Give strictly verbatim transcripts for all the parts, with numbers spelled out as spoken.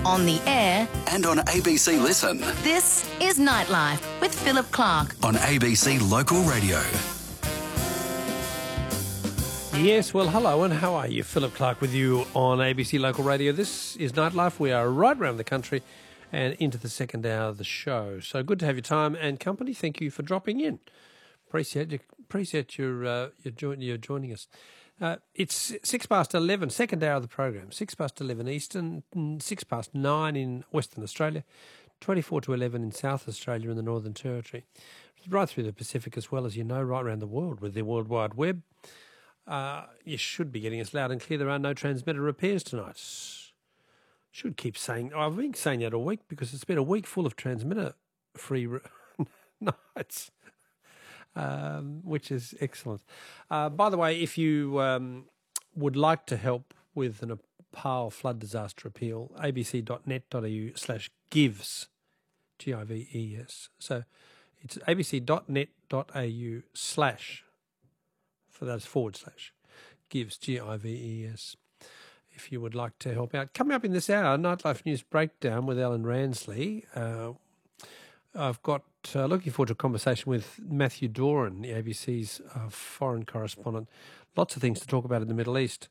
on the air and on A B C Listen. This is Nightlife with Philip Clark on A B C Local Radio. Yes, well, hello and how are you? Philip Clark with you on A B C Local Radio. This is Nightlife. We are right around the country and into the second hour of the show. So good to have your time and company. Thank you for dropping in. Appreciate you. Appreciate your uh, your, join, your joining us. Uh, it's six past eleven, second hour of the program. Six past eleven Eastern, six past nine in Western Australia, twenty-four to eleven in South Australia and the Northern Territory, right through the Pacific as well as you know, right around the world with the World Wide Web. Uh, you should be getting us loud and clear. There are no transmitter repairs tonight. Should keep saying. I've been saying that all week because it's been a week full of transmitter-free re- nights. Um, which is excellent. Uh, by the way, if you um, would like to help with an Nepal flood disaster appeal, abc.net.au slash gives, G I V E S. So it's abc.net.au slash, for those forward slash, gives, G I V E S, if you would like to help out. Coming up in this hour, Nightlife News Breakdown with Alan Ransley. Uh, I've got uh, looking forward to a conversation with Matthew Doran, the A B C's uh, foreign correspondent. Lots of things to talk about in the Middle East.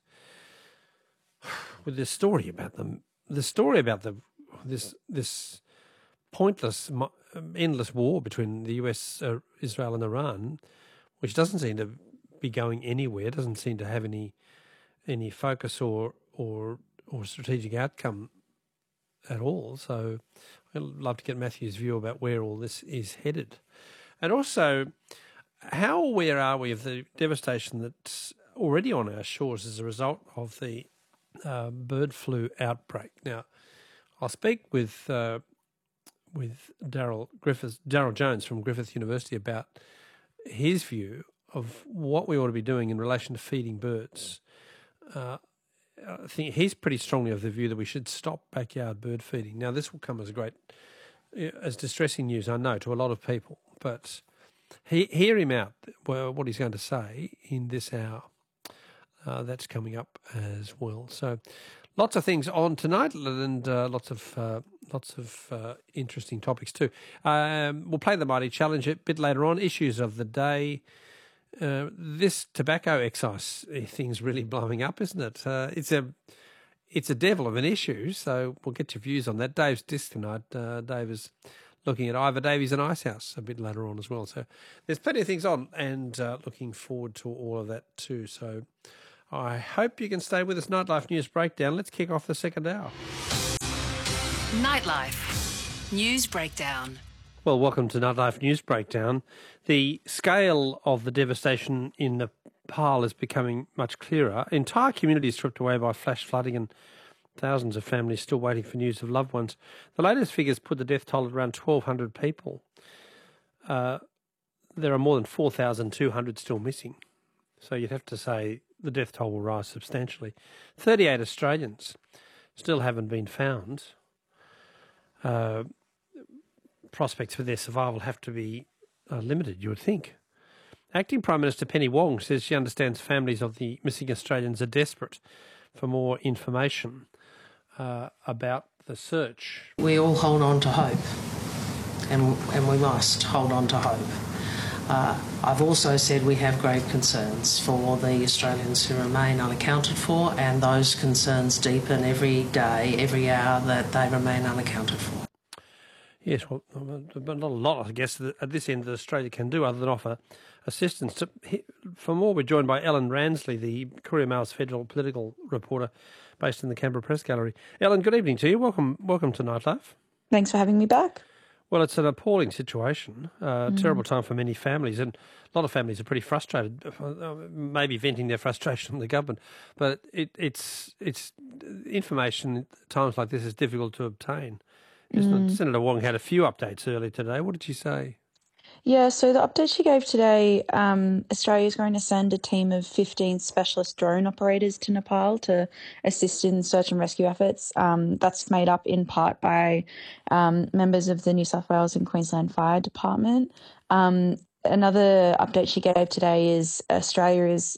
With this story about them, the story about the this this pointless, endless war between the U S, uh, Israel, and Iran, which doesn't seem to be going anywhere, doesn't seem to have any any focus or or or strategic outcome at all. So I'd love to get Matthew's view about where all this is headed. And also, how aware are we of the devastation that's already on our shores as a result of the uh, bird flu outbreak? Now, I'll speak with uh, with Daryl Griffiths, Daryl Jones from Griffith University about his view of what we ought to be doing in relation to feeding birds. Uh, I think he's pretty strongly of the view that we should stop backyard bird feeding. Now, this will come as a great, as distressing news, I know, to a lot of people, but he, hear him out, well, what he's going to say in this hour. Uh, that's coming up as well. So, lots of things on tonight, and uh, lots of uh, lots of uh, interesting topics too. Um, we'll play the Mighty Challenge a bit later on. Issues of the day. Uh, this tobacco excise thing's really blowing up, isn't it? Uh, it's a it's a devil of an issue, so we'll get your views on that. Dave's disc tonight. Uh, Dave is looking at Ivor Davies and Icehouse a bit later on as well. So there's plenty of things on, and uh, looking forward to all of that too. So I hope you can stay with us. Nightlife News Breakdown. Let's kick off the second hour. Nightlife News Breakdown. Well, welcome to Nightlife News Breakdown. The scale of the devastation in Nepal is becoming much clearer. Entire communities stripped away by flash flooding and thousands of families still waiting for news of loved ones. The latest figures put the death toll at around twelve hundred people. Uh, there are more than four thousand two hundred still missing. So you'd have to say the death toll will rise substantially. thirty-eight Australians still haven't been found. Uh, prospects for their survival have to be uh, limited, you would think. Acting Prime Minister Penny Wong says she understands families of the missing Australians are desperate for more information uh, about the search. We all hold on to hope, and, and we must hold on to hope. Uh, I've also said we have great concerns for the Australians who remain unaccounted for, and those concerns deepen every day, every hour that they remain unaccounted for. Yes, well, but not a lot, I guess, at this end that Australia can do other than offer assistance. For more, we're joined by Ellen Ransley, the Courier Mail's federal political reporter based in the Canberra Press Gallery. Ellen, good evening to you. Welcome welcome to Nightlife. Thanks for having me back. Well, it's an appalling situation, uh, Mm. terrible time for many families, and a lot of families are pretty frustrated, uh, maybe venting their frustration on the government. But it, it's it's information at times like this is difficult to obtain. Isn't Mm. it? Senator Wong had a few updates earlier today. What did she say? Yeah, so the update she gave today, um, Australia is going to send a team of fifteen specialist drone operators to Nepal to assist in search and rescue efforts. Um, that's made up in part by um, members of the New South Wales and Queensland Fire Department. Um, another update she gave today is Australia is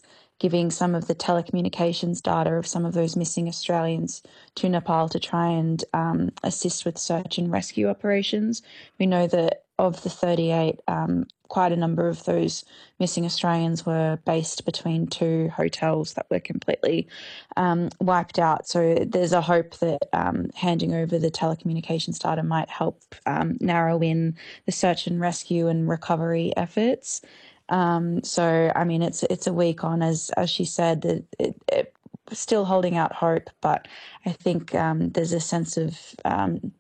giving some of the telecommunications data of some of those missing Australians to Nepal to try and um, assist with search and rescue operations. We know that of the thirty-eight, um, quite a number of those missing Australians were based between two hotels that were completely um, wiped out. So there's a hope that um, handing over the telecommunications data might help um, narrow in the search and rescue and recovery efforts. Um, so, I mean, it's it's a week on, as as she said, that it, it still holding out hope, but I think um, there's a sense of, um,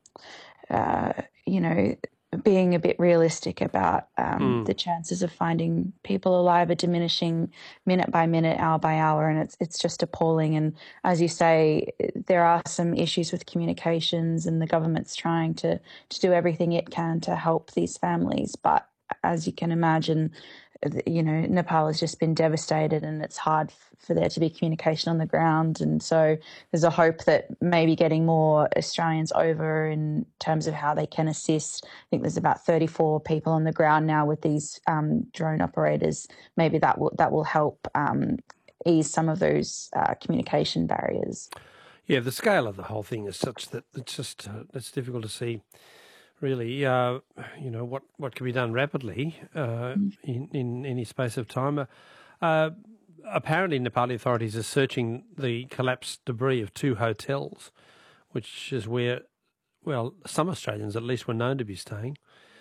uh, you know, being a bit realistic about um, mm. the chances of finding people alive are diminishing minute by minute, hour by hour, and it's it's just appalling. And as you say, there are some issues with communications, and the government's trying to to do everything it can to help these families. But as you can imagine, you know, Nepal has just been devastated, and it's hard for there to be communication on the ground. And so there's a hope that maybe getting more Australians over in terms of how they can assist. I think there's about thirty-four people on the ground now with these um, drone operators. Maybe that will that will help um, ease some of those uh, communication barriers. Yeah, the scale of the whole thing is such that it's just uh, it's difficult to see. Really, uh, you know, what, what can be done rapidly uh, in, in any space of time. Uh, apparently, Nepali authorities are searching the collapsed debris of two hotels, which is where, well, some Australians at least were known to be staying.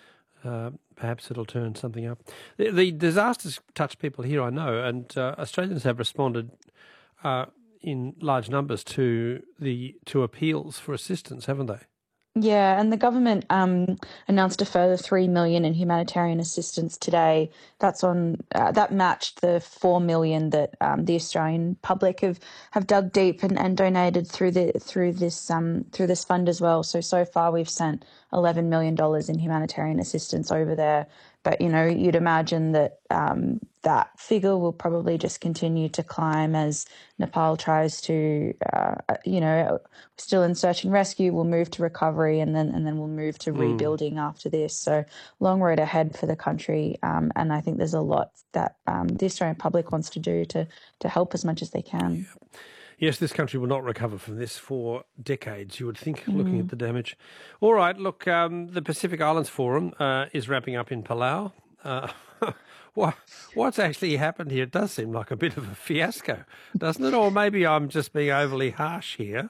Uh, perhaps it'll turn something up. The, the disasters touch people here, I know, and uh, Australians have responded uh, in large numbers to the to appeals for assistance, haven't they? Yeah, and the government um, announced a further three million in humanitarian assistance today. That's on uh, that matched the four million that um, the Australian public have, have dug deep and, and donated through the through this um, through this fund as well. So so far we've sent eleven million dollars in humanitarian assistance over there. But you know, you'd imagine that um, that figure will probably just continue to climb as Nepal tries to, uh, you know, still in search and rescue. We'll move to recovery, and then and then we'll move to mm. rebuilding after this. So long road ahead for the country, um, and I think there's a lot that um, the Australian public wants to do to to help as much as they can. Yeah. Yes, this country will not recover from this for decades, you would think, mm. looking at the damage. All right, look, um, the Pacific Islands Forum uh, is wrapping up in Palau. Uh, what, what's actually happened here? It does seem like a bit of a fiasco, doesn't it? Or maybe I'm just being overly harsh here.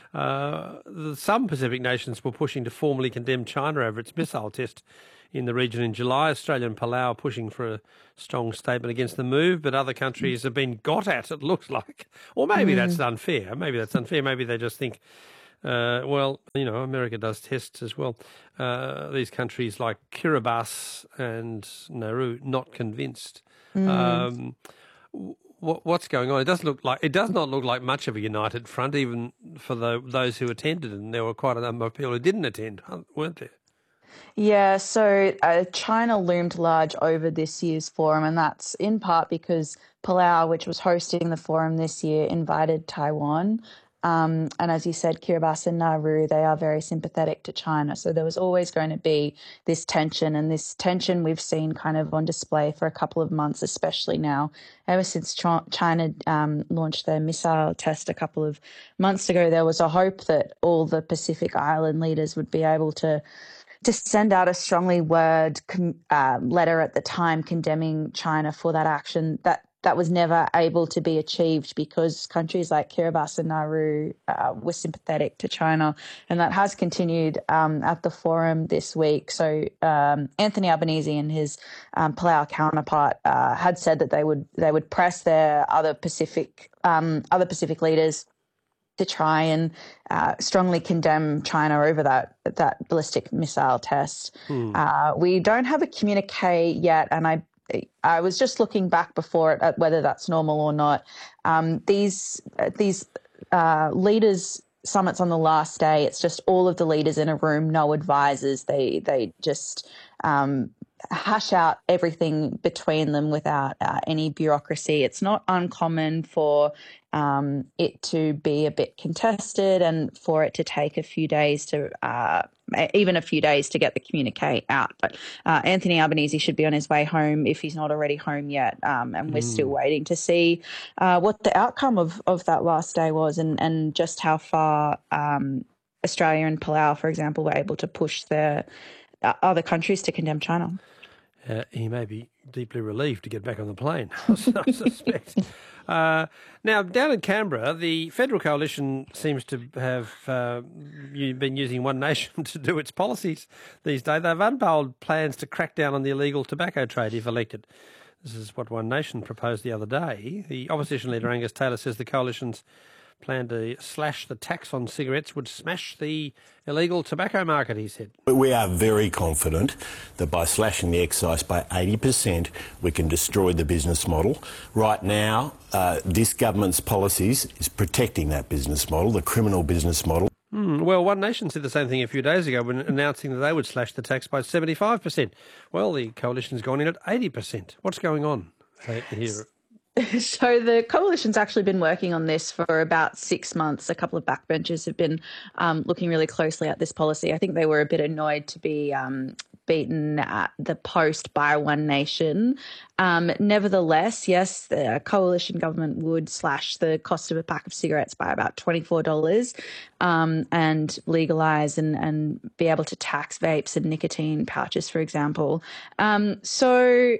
Uh, the, some Pacific nations were pushing to formally condemn China over its missile test in the region in July. Australia and Palau are pushing for a strong statement against the move, but other countries have been got at, it looks like. Or maybe mm. that's unfair. Maybe that's unfair. Maybe they just think, uh, well, you know, America does tests as well. Uh, these countries like Kiribati and Nauru, not convinced. Mm. Um, what, what's going on? It does look like it does not look like much of a united front, even for the, those who attended, and there were quite a number of people who didn't attend, weren't there? Yeah, so uh, China loomed large over this year's forum, and that's in part because Palau, which was hosting the forum this year, invited Taiwan. Um, and as you said, Kiribati and Nauru, they are very sympathetic to China. So there was always going to be this tension, and this tension we've seen kind of on display for a couple of months, especially now. Ever since China um, launched their missile test a couple of months ago, there was a hope that all the Pacific Island leaders would be able to to send out a strongly worded uh, letter at the time condemning China for that action. That that was never able to be achieved because countries like Kiribati and Nauru uh, were sympathetic to China, and that has continued um, at the forum this week. So um, Anthony Albanese and his um, Palau counterpart uh, had said that they would they would press their other Pacific um, other Pacific leaders to try and uh, strongly condemn China over that that ballistic missile test. Hmm. Uh, we don't have a communique yet, and I I was just looking back before at whether that's normal or not. Um, these these uh, leaders summits on the last day, it's just all of the leaders in a room, no advisors. They they just um, hash out everything between them without uh, any bureaucracy. It's not uncommon for um, it to be a bit contested and for it to take a few days to, uh, even a few days to get the communique out. But uh, Anthony Albanese should be on his way home if he's not already home yet. Um, and we're mm. still waiting to see uh, what the outcome of, of that last day was and, and just how far um, Australia and Palau, for example, were able to push their uh, other countries to condemn China. Uh, he may be deeply relieved to get back on the plane, I suspect. Uh, now, down in Canberra, the federal coalition seems to have uh, been using One Nation to do its policies these days. They've unveiled plans to crack down on the illegal tobacco trade if elected. This is what One Nation proposed the other day. The opposition leader, Angus Taylor, says the coalition's plan to slash the tax on cigarettes would smash the illegal tobacco market, he said. We are very confident that by slashing the excise by eighty percent, we can destroy the business model. Right now, uh, this government's policies is protecting that business model, the criminal business model. Mm, well, One Nation said the same thing a few days ago when announcing that they would slash the tax by seventy-five percent. Well, the coalition's gone in at eighty percent. What's going on here? So the coalition's actually been working on this for about six months. A couple of backbenchers have been um, looking really closely at this policy. I think they were a bit annoyed to be um, beaten at the post by One Nation. Um, nevertheless, yes, the coalition government would slash the cost of a pack of cigarettes by about twenty-four dollars um, and legalise and, and be able to tax vapes and nicotine pouches, for example. Um, so...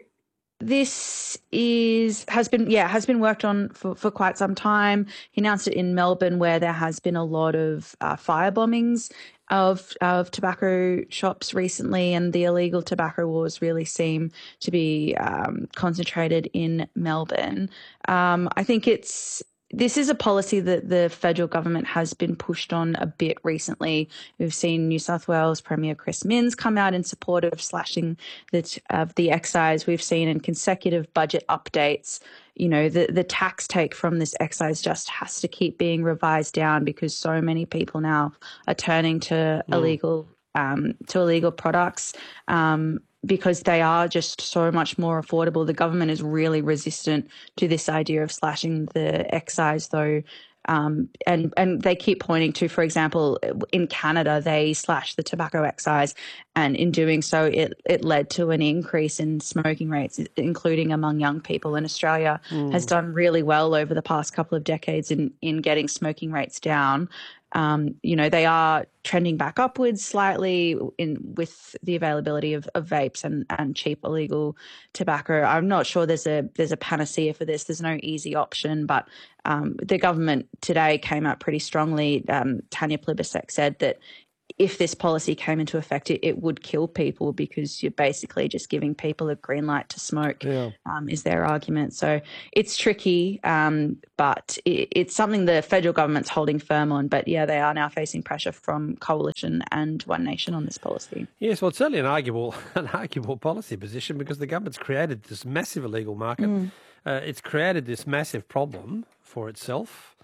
This is has been yeah has been worked on for, for quite some time. He announced it in Melbourne, where there has been a lot of uh, fire bombings of of tobacco shops recently, and the illegal tobacco wars really seem to be um, concentrated in Melbourne. Um, I think it's. This is a policy that the federal government has been pushed on a bit recently. We've seen New South Wales Premier Chris Minns come out in support of slashing the, of the excise. We've seen in consecutive budget updates, you know, the, the tax take from this excise just has to keep being revised down because so many people now are turning to mm. illegal um, to illegal products. Um, because they are just so much more affordable. The government is really resistant to this idea of slashing the excise, though, um, and, and they keep pointing to, for example, in Canada, they slashed the tobacco excise, and in doing so, it, it led to an increase in smoking rates, including among young people. And Australia mm. has done really well over the past couple of decades in, in getting smoking rates down. Um, you know, they are trending back upwards slightly in with the availability of, of vapes and, and cheap illegal tobacco. I'm not sure there's a there's a panacea for this. There's no easy option, but um, the government today came out pretty strongly. Um, Tanya Plibersek said that if this policy came into effect, it, it would kill people because you're basically just giving people a green light to smoke, yeah. um, is their argument. So it's tricky, um, but it, it's something the federal government's holding firm on. But, yeah, they are now facing pressure from Coalition and One Nation on this policy. Yes, well, it's certainly an arguable, an arguable policy position because the government's created this massive illegal market. Mm. Uh, it's created this massive problem for itself,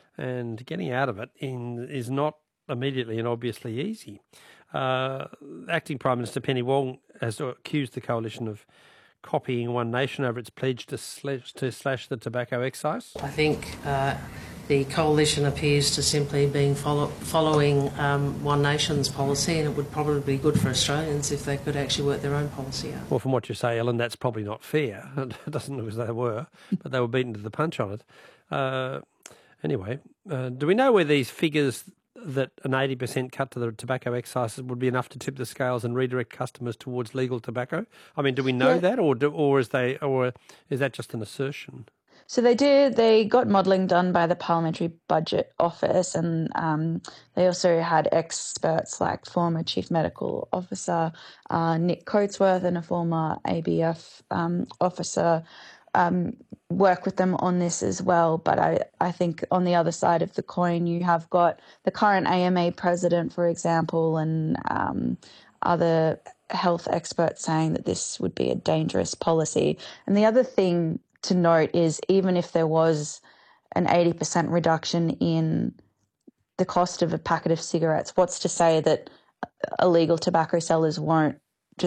and getting out of it in, is not immediately and obviously easy. Uh, Acting Prime Minister Penny Wong has accused the coalition of copying One Nation over its pledge to slash, to slash the tobacco excise. I think uh, the coalition appears to simply be follow, following um, One Nation's policy, and it would probably be good for Australians if they could actually work their own policy out. Well, from what you say, Ellen, that's probably not fair. It doesn't look as they were, but they were beaten to the punch on it. Uh, anyway, uh, do we know where these figures that an eighty percent cut to the tobacco excise would be enough to tip the scales and redirect customers towards legal tobacco? I mean, do we know yeah. that, or do, or is they, or is that just an assertion? So they did. They got modelling done by the Parliamentary Budget Office, and um, they also had experts like former Chief Medical Officer uh, Nick Coatsworth and a former A B F um, officer um, work with them on this as well. But I, I think on the other side of the coin, you have got the current A M A president, for example, and um, other health experts saying that this would be a dangerous policy. And the other thing to note is even if there was an eighty percent reduction in the cost of a packet of cigarettes, what's to say that illegal tobacco sellers won't just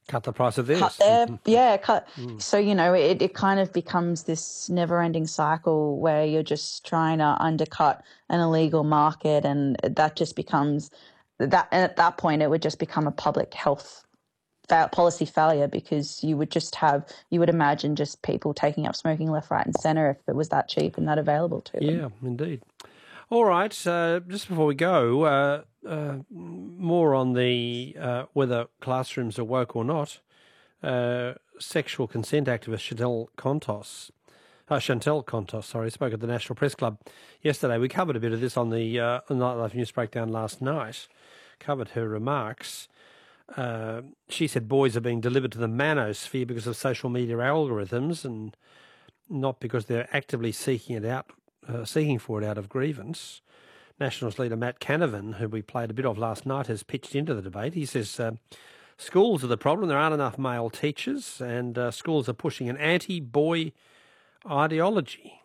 Cut the price of this. cut their Mhm. yeah cut so you know it, it kind of becomes this never-ending cycle where you're just trying to undercut an illegal market, and that just becomes that, and at that point it would just become a public health fa- policy failure, because you would just have you would imagine just people taking up smoking left, right and centre if it was that cheap and that available to them. Yeah, indeed. All right, uh, just before we go, uh, uh, more on the uh, whether classrooms are woke or not. Uh, sexual consent activist Chantal Contos, uh, Chantal Contos, sorry, spoke at the National Press Club yesterday. We covered a bit of this on the uh, Nightlife News Breakdown last night, covered her remarks. Uh, she said boys are being delivered to the manosphere because of social media algorithms and not because they're actively seeking it out, uh, seeking for it out of grievance. Nationals leader Matt Canavan, who we played a bit of last night, has pitched into the debate. He says uh, schools are the problem. There aren't enough male teachers, and uh, schools are pushing an anti-boy ideology.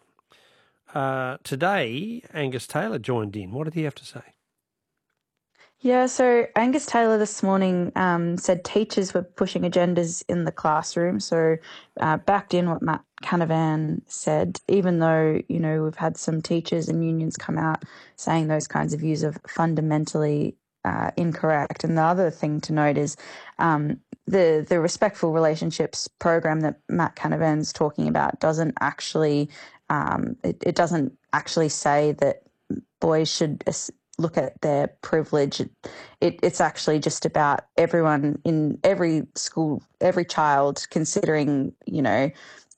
Uh, today, Angus Taylor joined in. What did he have to say? Yeah, so Angus Taylor this morning um, said teachers were pushing agendas in the classroom. So uh, backed in what Matt Canavan said, even though, you know, we've had some teachers and unions come out saying those kinds of views are fundamentally uh, incorrect. And the other thing to note is um, the, the Respectful Relationships program that Matt Canavan's talking about doesn't actually, um, it, it doesn't actually say that boys should look at their privilege. It, it, it's actually just about everyone in every school, every child, considering, you know,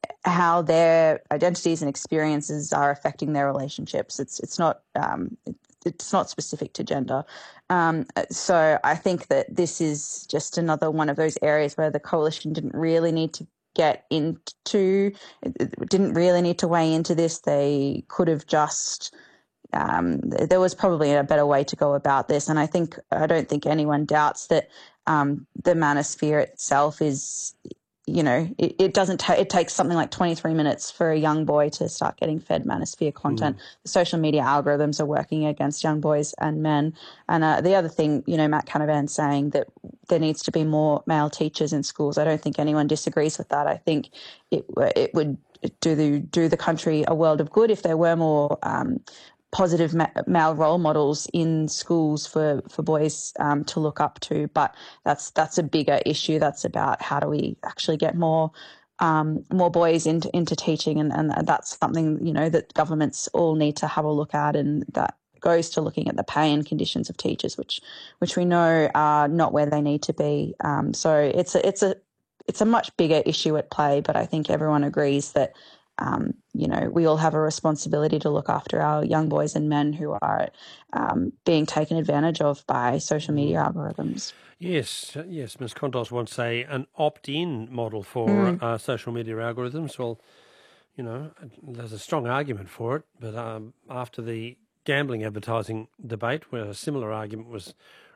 how their identities and experiences are affecting their relationships. It's it's not um, it, it's not specific to gender. Um, so I think that this is just another one of those areas where the coalition didn't really need to get into, didn't really need to weigh into this. They could have just. Um, there was probably a better way to go about this, and I think I don't think anyone doubts that um, the manosphere itself is, you know, it, it doesn't ta- it takes something like twenty-three minutes for a young boy to start getting fed manosphere content. Mm. The social media algorithms are working against young boys and men. And uh, the other thing, you know, Matt Canavan saying that there needs to be more male teachers in schools. I don't think anyone disagrees with that. I think it it would do the do the country a world of good if there were more Um, positive ma- male role models in schools for, for boys um, to look up to. But that's that's a bigger issue. That's about how do we actually get more um, more boys into into teaching, and, and that's something, you know, that governments all need to have a look at, and that goes to looking at the pay and conditions of teachers, which which we know are not where they need to be. Um, so it's a, it's a it's a much bigger issue at play, but I think everyone agrees that Um, you know, we all have a responsibility to look after our young boys and men who are um, being taken advantage of by social media algorithms. Yes, yes. Miz Contos wants a an opt-in model for Mm. uh, social media algorithms. Well, you know, there's a strong argument for it, but um, after the gambling advertising debate, where a similar argument was